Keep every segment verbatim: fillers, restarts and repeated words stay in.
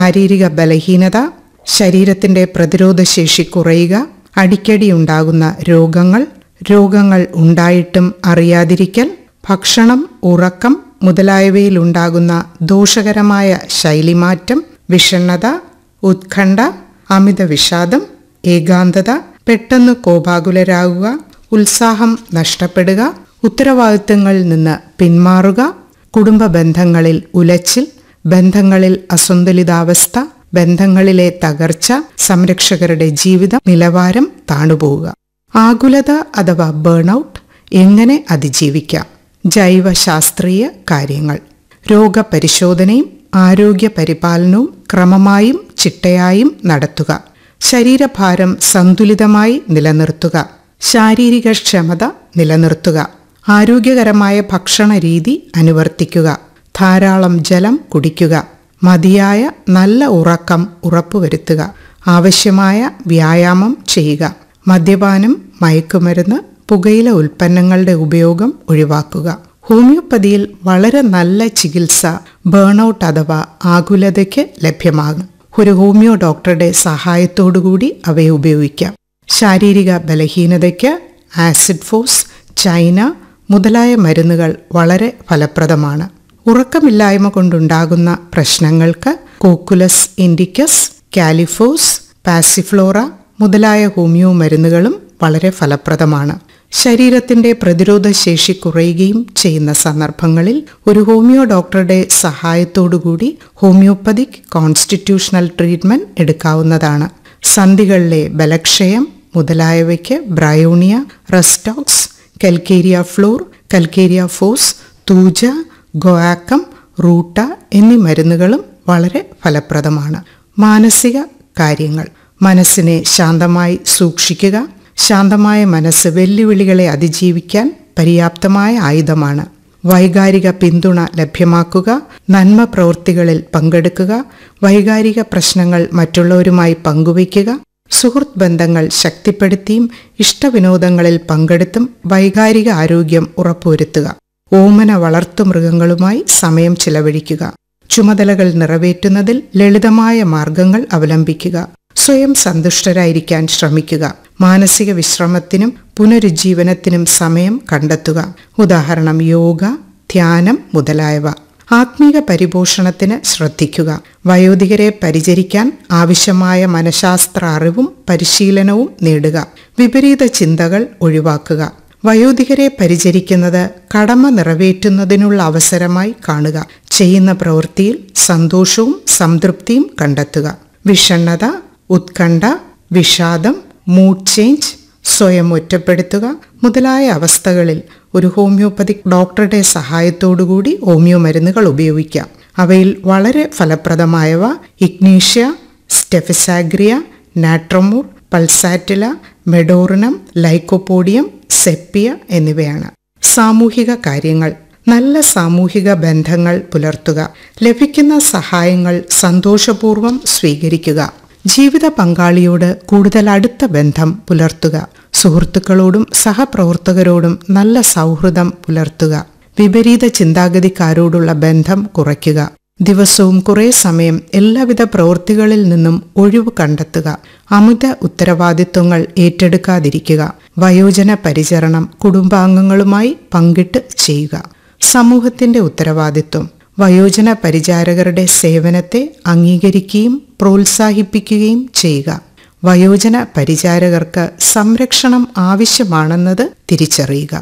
ശാരീരിക ബലഹീനത, ശരീരത്തിന്റെ പ്രതിരോധശേഷി കുറയുക, അടിക്കടി ഉണ്ടാകുന്ന രോഗങ്ങൾ, രോഗങ്ങൾ ഉണ്ടായിട്ടും അറിയാതിരിക്കൽ, ഭക്ഷണം, ഉറക്കം മുതലായവയിലുണ്ടാകുന്ന ദോഷകരമായ ശൈലിമാറ്റം, വിഷണ്ണത, ഉത്കണ്ഠ, അമിത വിഷാദം, ഏകാന്തത, പെട്ടെന്ന് കോപാകുലരാകുക, ഉത്സാഹം നഷ്ടപ്പെടുക, ഉത്തരവാദിത്തങ്ങളിൽ നിന്ന് പിന്മാറുക, കുടുംബ ബന്ധങ്ങളിൽ ഉലച്ചിൽ, ബന്ധങ്ങളിൽ അസന്തുലിതാവസ്ഥ, ബന്ധങ്ങളിലെ തകർച്ച, സംരക്ഷകരുടെ ജീവിത നിലവാരം താണുപോവുക. ആകുലത അഥവാ ബേൺഔട്ട് എങ്ങനെ അതിജീവിക്കാം? ജൈവശാസ്ത്രീയ കാര്യങ്ങൾ. രോഗപരിശോധനയും ആരോഗ്യ പരിപാലനവും ക്രമമായും ചിട്ടയായും നടത്തുക. ശരീരഭാരം സന്തുലിതമായി നിലനിർത്തുക. ശാരീരിക ക്ഷമത നിലനിർത്തുക. ആരോഗ്യകരമായ ഭക്ഷണ രീതി അനുവർത്തിക്കുക. ധാരാളം ജലം കുടിക്കുക. മതിയായ നല്ല ഉറക്കം ഉറപ്പുവരുത്തുക. ആവശ്യമായ വ്യായാമം ചെയ്യുക. മദ്യപാനം, മയക്കുമരുന്ന്, പുകയില ഉൽപ്പന്നങ്ങളുടെ ഉപയോഗം ഒഴിവാക്കുക. ഹോമിയോപ്പതിയിൽ വളരെ നല്ല ചികിത്സ ബേൺഔട്ട് അഥവാ ആകുലതയ്ക്ക് ലഭ്യമാകും. ഒരു ഹോമിയോ ഡോക്ടറുടെ സഹായത്തോടുകൂടി അവയെ ഉപയോഗിക്കാം. ശാരീരിക ബലഹീനതയ്ക്ക് ആസിഡ് ഫോസ്, ചൈന മുതലായ മരുന്നുകൾ വളരെ ഫലപ്രദമാണ്. ഉറക്കമില്ലായ്മ കൊണ്ടുണ്ടാകുന്ന പ്രശ്നങ്ങൾക്ക് കോക്കുലസ് ഇൻഡിക്കസ്, കാലിഫോസ്, പാസിഫ്ലോറ മുതലായ ഹോമിയോ മരുന്നുകളും വളരെ ഫലപ്രദമാണ്. ശരീരത്തിന്റെ പ്രതിരോധ ശേഷി കുറയുകയും ചെയ്യുന്ന സന്ദർഭങ്ങളിൽ ഒരു ഹോമിയോ ഡോക്ടറുടെ സഹായത്തോടുകൂടി ഹോമിയോപ്പതിക് കോൺസ്റ്റിറ്റ്യൂഷണൽ ട്രീറ്റ്മെന്റ് എടുക്കാവുന്നതാണ്. സന്ധികളിലെ ബലക്ഷയം മുതലായവയ്ക്ക് ബ്രയോണിയ, റെസ്റ്റോക്സ്, കൽക്കേരിയ ഫ്ലോർ, കൽക്കേരിയ ഫോസ്, തൂജ, ഗോയാക്കം, റൂട്ട എന്നീ മരുന്നുകളും വളരെ ഫലപ്രദമാണ്. മാനസിക കാര്യങ്ങൾ. മനസ്സിനെ ശാന്തമായി സൂക്ഷിക്കുക. ശാന്തമായ മനസ്സ് വെല്ലുവിളികളെ അതിജീവിക്കാൻ പര്യാപ്തമായ ആയുധമാണ്. വൈകാരിക പിന്തുണ ലഭ്യമാക്കുക. നന്മ പ്രവൃത്തികളിൽ പങ്കെടുക്കുക. വൈകാരിക പ്രശ്നങ്ങൾ മറ്റുള്ളവരുമായി പങ്കുവയ്ക്കുക. സുഹൃത്ത് ബന്ധങ്ങൾ ശക്തിപ്പെടുത്തിയും ഇഷ്ടവിനോദങ്ങളിൽ പങ്കെടുത്തും വൈകാരിക ആരോഗ്യം ഉറപ്പുവരുത്തുക. ഓമന വളർത്തുമൃഗങ്ങളുമായി സമയം ചിലവഴിക്കുക. ചുമതലകൾ നിറവേറ്റുന്നതിൽ ലളിതമായ മാർഗങ്ങൾ അവലംബിക്കുക. സ്വയം സന്തുഷ്ടരായിരിക്കാൻ ശ്രമിക്കുക. മാനസിക വിശ്രമത്തിനും പുനരുജ്ജീവനത്തിനും സമയം കണ്ടെത്തുക. ഉദാഹരണം യോഗ, ധ്യാനം മുതലായവ. ആത്മീക പരിപോഷണത്തിന് ശ്രദ്ധിക്കുക. വയോധികരെ പരിചരിക്കാൻ ആവശ്യമായ മനഃശാസ്ത്ര അറിവും പരിശീലനവും നേടുക. വിപരീത ചിന്തകൾ ഒഴിവാക്കുക. വയോധികരെ പരിചരിക്കുന്നത് കടമ നിറവേറ്റുന്നതിനുള്ള അവസരമായി കാണുക. ചെയ്യുന്ന പ്രവൃത്തിയിൽ സന്തോഷവും സംതൃപ്തിയും കണ്ടെത്തുക. വിഷണ്ണത, ഉത്കണ്ഠ, വിഷാദം, മൂഡ് ചേഞ്ച്, സ്വയം ഒറ്റപ്പെടുത്തുക മുതലായ അവസ്ഥകളിൽ ഒരു ഹോമിയോപ്പതിക് ഡോക്ടറുടെ സഹായത്തോടുകൂടി ഹോമിയോ മരുന്നുകൾ ഉപയോഗിക്കാം. അവയിൽ വളരെ ഫലപ്രദമായവ ഇഗ്നീഷ്യ, സ്റ്റെഫിസാഗ്രിയ, നാട്രമൂർ, പൾസാറ്റില, മെഡോറിനം, ലൈക്കോപോഡിയം, സെപ്പിയ എന്നിവയാണ്. സാമൂഹിക കാര്യങ്ങൾ. നല്ല സാമൂഹിക ബന്ധങ്ങൾ പുലർത്തുക. ലഭിക്കുന്ന സഹായങ്ങൾ സന്തോഷപൂർവ്വം സ്വീകരിക്കുക. ജീവിത പങ്കാളിയോട് കൂടുതൽ അടുത്ത ബന്ധം പുലർത്തുക. സുഹൃത്തുക്കളോടും സഹപ്രവർത്തകരോടും നല്ല സൗഹൃദം പുലർത്തുക. വിപരീത ചിന്താഗതിക്കാരോടുള്ള ബന്ധം കുറയ്ക്കുക. ദിവസവും കുറേ സമയം എല്ലാവിധ പ്രവൃത്തികളിൽ നിന്നും ഒഴിവ് കണ്ടെത്തുക. അമിത ഉത്തരവാദിത്വങ്ങൾ ഏറ്റെടുക്കാതിരിക്കുക. വയോജന പരിചരണം കുടുംബാംഗങ്ങളുമായി പങ്കിട്ട് ചെയ്യുക. സമൂഹത്തിന്റെ ഉത്തരവാദിത്വം. വയോജന പരിചാരകരുടെ സേവനത്തെ അംഗീകരിക്കുകയും പ്രോത്സാഹിപ്പിക്കുകയും ചെയ്യുക. വയോജന പരിചാരകർക്ക് സംരക്ഷണം ആവശ്യമാണെന്നത് തിരിച്ചറിയുക.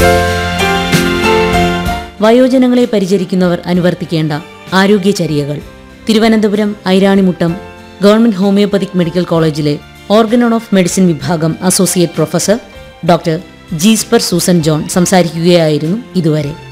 വയോജനങ്ങളെ പരിചരിക്കുന്നവർ അനുവർത്തിക്കേണ്ട ആരോഗ്യചര്യകൾ. Thiruvananthapuram Iranimuttam government homoeopathic medical കോളേജിലെ ഓർഗനോൺ ഓഫ് മെഡിസിൻ വിഭാഗം associate professor doctor ജീസ്പർ Susan John സംസാരിക്കുകയായിരുന്നു ഇതുവരെ.